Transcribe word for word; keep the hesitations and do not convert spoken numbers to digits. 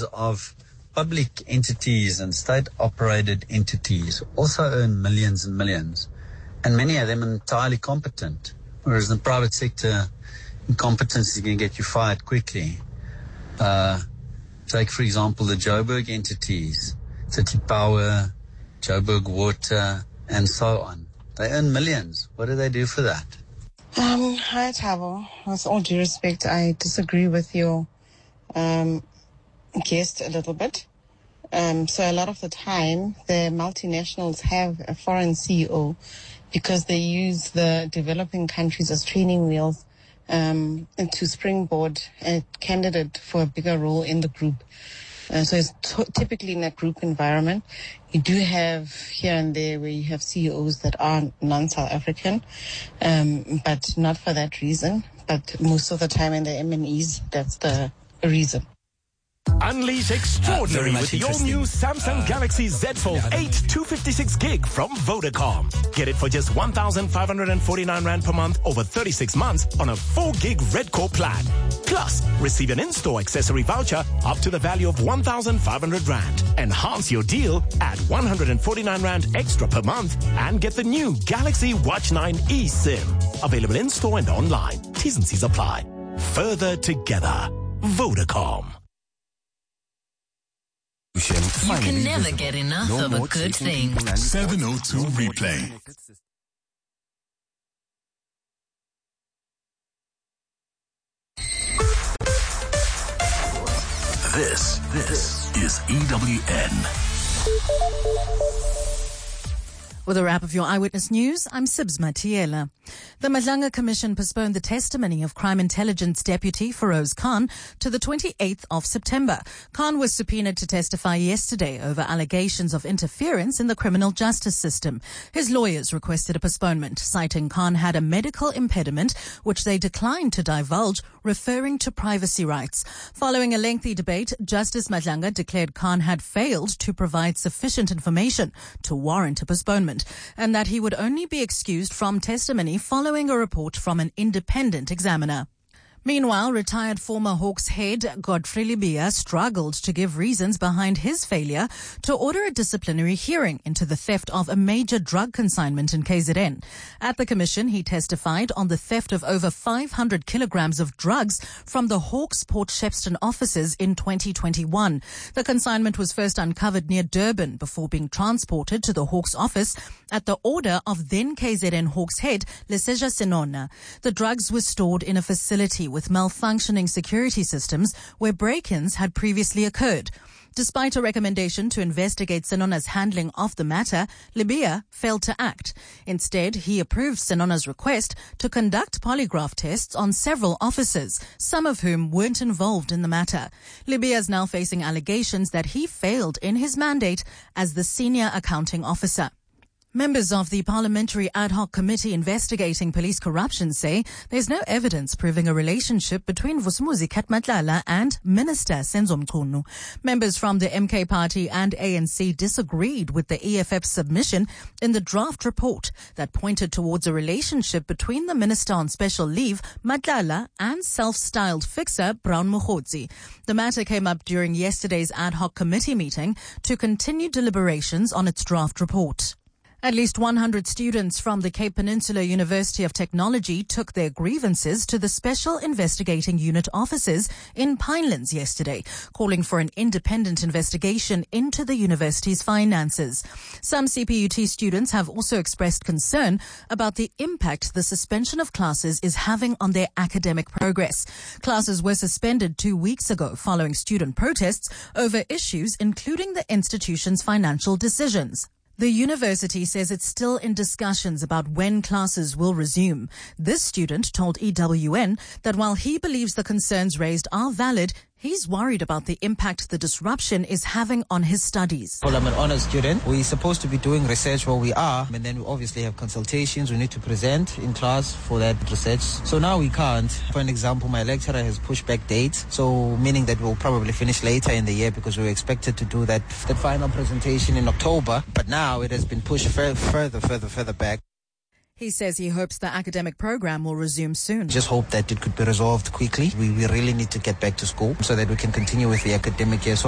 members of public entities and state-operated entities also earn millions and millions, and many of them are entirely competent, whereas in the private sector, incompetence is going to get you fired quickly. Uh, take, for example, the Joburg entities, City Power, Joburg Water, and so on. They earn millions. What do they do for that? Um, hi, Thabo. With all due respect, I disagree with your um, guest a little bit. Um, so a lot of the time, the multinationals have a foreign C E O because they use the developing countries as training wheels um, and to springboard a candidate for a bigger role in the group. Uh, so it's t- typically in a group environment. You do have here and there where you have C E Os that are non-South African, um, but not for that reason. But most of the time in the M and Es, that's the reason. Unleash extraordinary uh, with the all-new Samsung uh, Galaxy Z Fold eight two fifty-six gig from Vodacom. Get it for just one thousand five hundred forty-nine rand per month over thirty-six months on a four gig Red Core plan. Plus, receive an in-store accessory voucher up to the value of one thousand five hundred rand. Enhance your deal at one hundred forty-nine rand extra per month and get the new Galaxy Watch nine eSIM. Available in-store and online. T's and C's apply. Further together. Vodacom. You can never get enough no of a good thing. seven oh two Replay. This, this is E W N. With a wrap of your Eyewitness News, I'm Sibs Matiela. The Madlanga Commission postponed the testimony of Crime Intelligence Deputy Feroz Khan to the twenty-eighth of September. Khan was subpoenaed to testify yesterday over allegations of interference in the criminal justice system. His lawyers requested a postponement, citing Khan had a medical impediment, which they declined to divulge, referring to privacy rights. Following a lengthy debate, Justice Madlanga declared Khan had failed to provide sufficient information to warrant a postponement, and that he would only be excused from testimony following a report from an independent examiner. Meanwhile, retired former Hawks head Godfrey Libia struggled to give reasons behind his failure to order a disciplinary hearing into the theft of a major drug consignment in K Z N. At the commission, he testified on the theft of over five hundred kilograms of drugs from the Hawks Port Shepstone offices in twenty twenty-one. The consignment was first uncovered near Durban before being transported to the Hawks office at the order of then K Z N Hawks head Leseja Senona. The drugs were stored in a facility with malfunctioning security systems where break-ins had previously occurred. Despite a recommendation to investigate Senona's handling of the matter, Libia failed to act. Instead, he approved Senona's request to conduct polygraph tests on several officers, some of whom weren't involved in the matter. Libia is now facing allegations that he failed in his mandate as the senior accounting officer. Members of the Parliamentary Ad Hoc Committee investigating police corruption say there's no evidence proving a relationship between Vusumuzi Katmatlala and Minister Senzo Mchunu. Members from the M K Party and A N C disagreed with the E F F's submission in the draft report that pointed towards a relationship between the Minister on Special Leave, Matlala, and self-styled fixer, Brown Mokgotsi. The matter came up during yesterday's Ad Hoc Committee meeting to continue deliberations on its draft report. At least one hundred students from the Cape Peninsula University of Technology took their grievances to the Special Investigating Unit offices in Pinelands yesterday, calling for an independent investigation into the university's finances. Some C P U T students have also expressed concern about the impact the suspension of classes is having on their academic progress. Classes were suspended two weeks ago following student protests over issues including the institution's financial decisions. The university says it's still in discussions about when classes will resume. This student told E W N that while he believes the concerns raised are valid, he's worried about the impact the disruption is having on his studies. Well, I'm an honors student. We're supposed to be doing research where we are, and then we obviously have consultations. We need to present in class for that research. So now we can't. For an example, my lecturer has pushed back dates, so meaning that we'll probably finish later in the year because we were expected to do that, that final presentation in October, but now it has been pushed further, further, further, further back. He says he hopes the academic program will resume soon. Just hope that it could be resolved quickly. We, we really need to get back to school so that we can continue with the academic year. So